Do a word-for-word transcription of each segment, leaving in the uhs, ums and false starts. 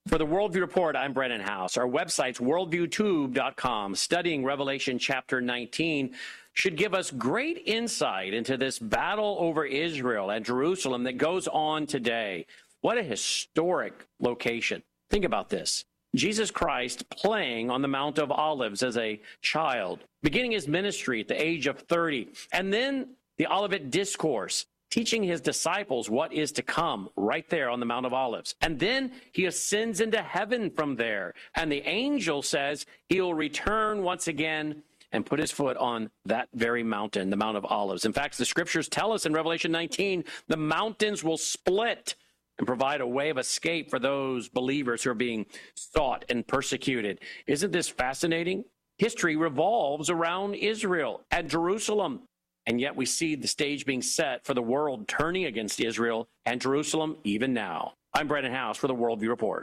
For the Worldview Report, I'm Brennan House. Our website's worldview tube dot com. Studying Revelation chapter nineteen should give us great insight into this battle over Israel and Jerusalem that goes on today. What a historic location. Think about this. Jesus Christ playing on the Mount of Olives as a child, beginning his ministry at the age of thirty, and then the Olivet Discourse, teaching his disciples what is to come right there on the Mount of Olives. And then he ascends into heaven from there. And the angel says he'll return once again and put his foot on that very mountain, the Mount of Olives. In fact, the scriptures tell us in Revelation nineteen, the mountains will split and provide a way of escape for those believers who are being sought and persecuted. Isn't this fascinating? History revolves around Israel and Jerusalem. And yet we see the stage being set for the world turning against Israel and Jerusalem even now. I'm Brennan House for the Worldview Report.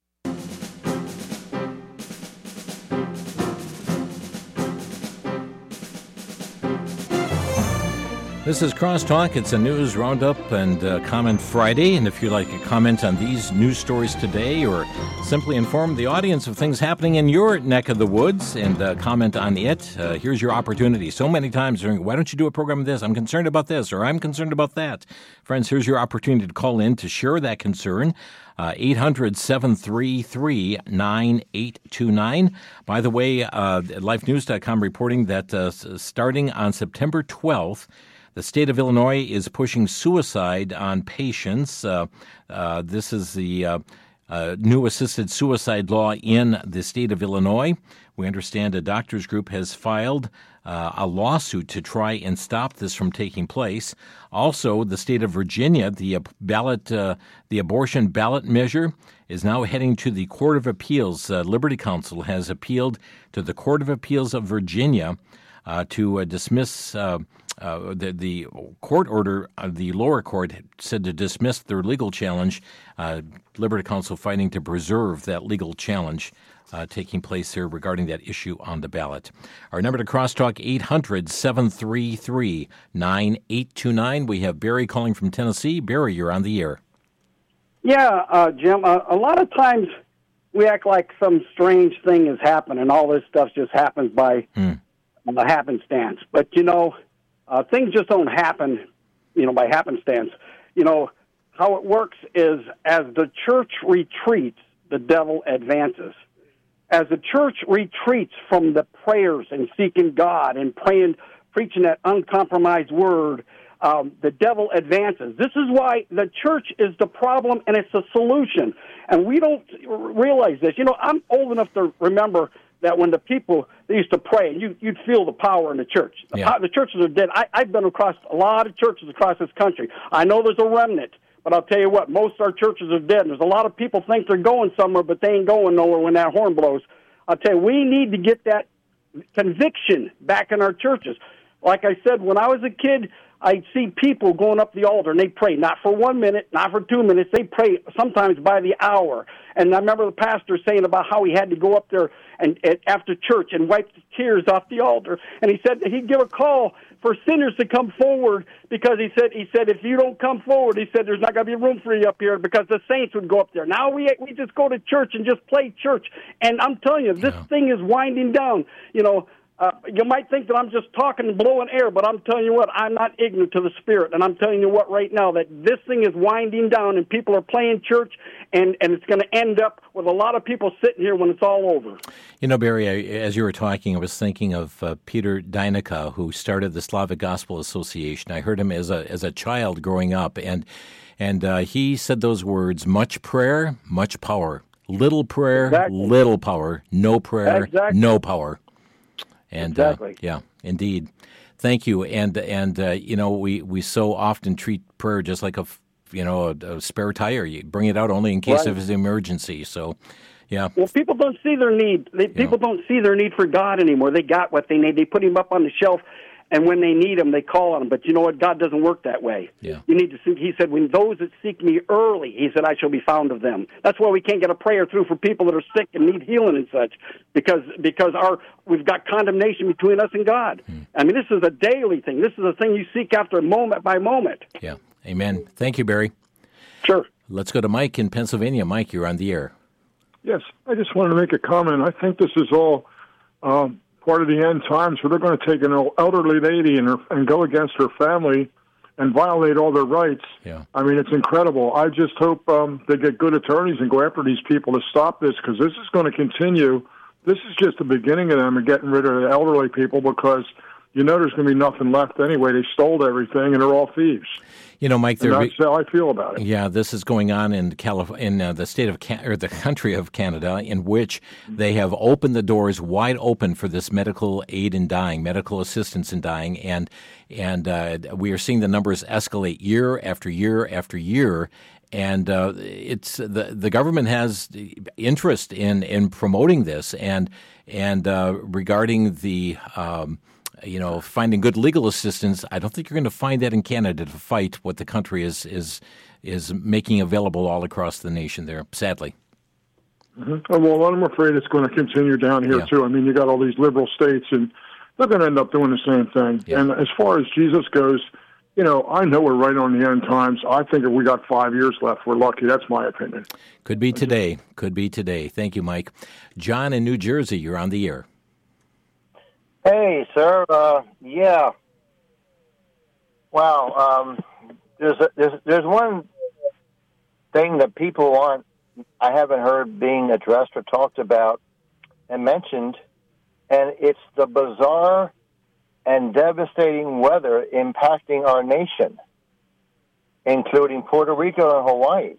This is Crosstalk. It's a news roundup and uh, comment Friday. And if you'd like to comment on these news stories today or simply inform the audience of things happening in your neck of the woods and uh, comment on it, uh, here's your opportunity. So many times during, why don't you do a program of this? I'm concerned about this, or I'm concerned about that. Friends, here's your opportunity to call in to share that concern. Uh, eight hundred, seven three three, nine eight two nine. By the way, uh, life news dot com reporting that uh, starting on September twelfth, the state of Illinois is pushing suicide on patients. Uh, uh, this is the uh, uh, new assisted suicide law in the state of Illinois. We understand a doctors group has filed uh, a lawsuit to try and stop this from taking place. Also, the state of Virginia, the uh, ballot, uh, the abortion ballot measure is now heading to the Court of Appeals. Uh, Liberty Counsel has appealed to the Court of Appeals of Virginia uh, to uh, dismiss uh, Uh, the, the court order, uh, the lower court said to dismiss their legal challenge. Uh, Liberty Counsel fighting to preserve that legal challenge uh, taking place here regarding that issue on the ballot. Our number to crosstalk, eight hundred, seven three three, nine eight two nine. We have Barry calling from Tennessee. Barry, you're on the air. Yeah, uh, Jim, uh, a lot of times we act like some strange thing has happened and all this stuff just happens by mm. a happenstance. But, you know, Uh, things just don't happen, you know, by happenstance. You know, how it works is as the church retreats, the devil advances. As the church retreats from the prayers and seeking God and praying, preaching that uncompromised word, um, the devil advances. This is why the church is the problem and it's the solution. And we don't realize this. You know, I'm old enough to remember that when the people, they used to pray, and you, you'd feel the power in the church. The, yeah. the churches are dead. I, I've been across a lot of churches across this country. I know there's a remnant, but I'll tell you what, most of our churches are dead. And there's a lot of people think they're going somewhere, but they ain't going nowhere when that horn blows. I'll tell you, we need to get that conviction back in our churches. Like I said, when I was a kid, I'd see people going up the altar, and they pray, not for one minute, not for two minutes. They pray sometimes by the hour. And I remember the pastor saying about how he had to go up there and, and after church and wipe the tears off the altar. And he said that he'd give a call for sinners to come forward because he said, he said, if you don't come forward, he said, there's not going to be room for you up here because the saints would go up there. Now we we just go to church and just play church. And I'm telling you, this yeah. thing is winding down. You know, Uh, you might think that I'm just talking and blowing air, but I'm telling you what, I'm not ignorant to the Spirit. And I'm telling you what right now, that this thing is winding down and people are playing church, and, and it's going to end up with a lot of people sitting here when it's all over. You know, Barry, I, as you were talking, I was thinking of uh, Peter Dynica, who started the Slavic Gospel Association. I heard him as a as a child growing up, and, and uh, he said those words, much prayer, much power. Little prayer, exactly. little power. No prayer, exactly. no power. And exactly. uh, yeah, indeed. Thank you. And and uh, you know, we, we so often treat prayer just like a you know a, a spare tire. You bring it out only in case right. of an emergency. So, yeah. Well, people don't see their need. They, people know. don't see their need for God anymore. They got what they need. They put him up on the shelf, and when they need him, they call on him. But you know what? God doesn't work that way. Yeah. You need to seek. He said, "When those that seek me early, he said, I shall be found of them." That's why we can't get a prayer through for people that are sick and need healing and such, because because our we've got condemnation between us and God. Hmm. I mean, this is a daily thing. This is a thing you seek after moment by moment. Yeah. Amen. Thank you, Barry. Sure. Let's go to Mike in Pennsylvania. Mike, you're on the air. Yes, I just wanted to make a comment. I think this is all um, part of the end times where they're going to take an elderly lady and, her, and go against her family and violate all their rights. Yeah. I mean, it's incredible. I just hope um, they get good attorneys and go after these people to stop this, because this is going to continue. This is just the beginning of them and getting rid of the elderly people, because you know there's going to be nothing left anyway. They stole everything, and they're all thieves. You know, Mike, and that's how I feel about it. Yeah, this is going on in Calif- in uh, the state of Can- or the country of Canada, in which they have opened the doors wide open for this medical aid in dying, medical assistance in dying, and and uh, we are seeing the numbers escalate year after year after year. And uh, it's the the government has interest in, in promoting this, and and uh, regarding the um, you know finding good legal assistance. I don't think you're going to find that in Canada to fight what the country is is is making available all across the nation there. Sadly. Mm-hmm. Well, I'm afraid it's going to continue down here yeah. too. I mean, you got all these liberal states, and they're going to end up doing the same thing. Yeah. And as far as Jesus goes, you know, I know we're right on the end times. I think if we got five years left, we're lucky. That's my opinion. Could be today. Could be today. Thank you, Mike. John in New Jersey, you're on the air. Hey, sir. Uh, yeah. Wow. Um, there's, a, there's there's one thing that people aren't, I haven't heard being addressed or talked about and mentioned, and it's the bizarre and devastating weather impacting our nation, including Puerto Rico and Hawaii.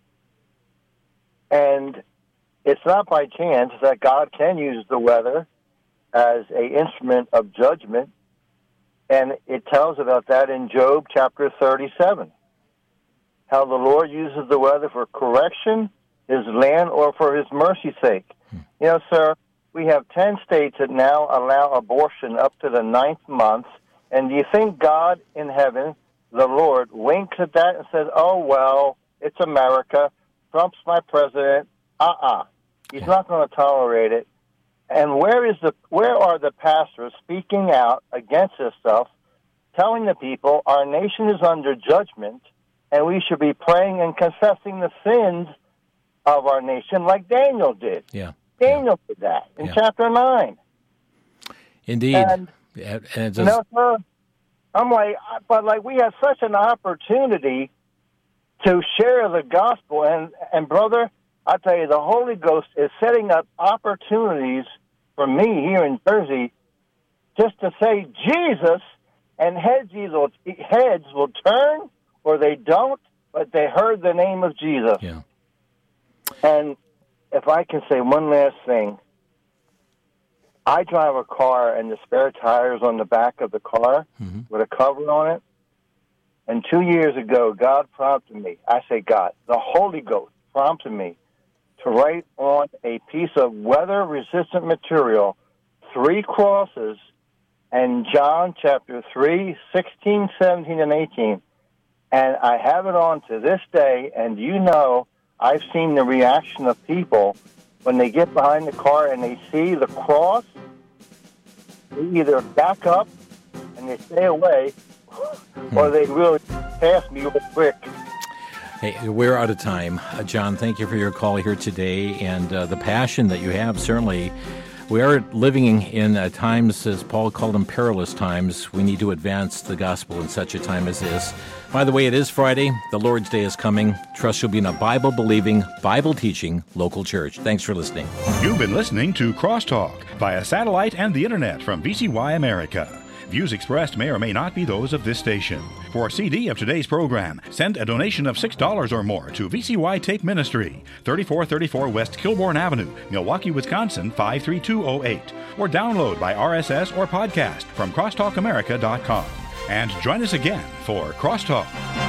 And it's not by chance that God can use the weather as an instrument of judgment, and it tells about that in Job chapter thirty-seven, how the Lord uses the weather for correction, his land, or for his mercy's sake. Hmm. You know, sir, we have ten states that now allow abortion up to the ninth month, and do you think God in heaven, the Lord, winks at that and says, oh, well, it's America, Trump's my president, uh-uh. He's yeah. not going to tolerate it. And where is the where are the pastors speaking out against this stuff, telling the people our nation is under judgment, and we should be praying and confessing the sins of our nation like Daniel did? Yeah. Daniel did that in yeah. chapter nine. Indeed. And, and it you know, sir, I'm like, but like we have such an opportunity to share the gospel. And, and brother, I tell you, the Holy Ghost is setting up opportunities for me here in Jersey just to say Jesus, and heads, will, heads will turn or they don't, but they heard the name of Jesus. Yeah. And if I can say one last thing, I drive a car and the spare tire's on the back of the car mm-hmm. with a cover on it. And two years ago, God prompted me. I say God, the Holy Ghost prompted me to write on a piece of weather-resistant material three crosses and John chapter three, sixteen, seventeen, and eighteen. And I have it on to this day, and you know, I've seen the reaction of people when they get behind the car and they see the cross. They either back up and they stay away, or they really pass me real quick. Hey, we're out of time. Uh, John, thank you for your call here today and uh, the passion that you have. Certainly, we are living in uh, times, as Paul called them, perilous times. We need to advance the gospel in such a time as this. By the way, it is Friday. The Lord's Day is coming. Trust you'll be in a Bible-believing, Bible-teaching local church. Thanks for listening. You've been listening to Crosstalk via satellite and the internet from V C Y America. Views expressed may or may not be those of this station. For a C D of today's program, send a donation of six dollars or more to V C Y Tape Ministry, thirty-four thirty-four West Kilbourne Avenue, Milwaukee, Wisconsin, five three two oh eight. Or download by R S S or podcast from crosstalk america dot com. And join us again for Crosstalk.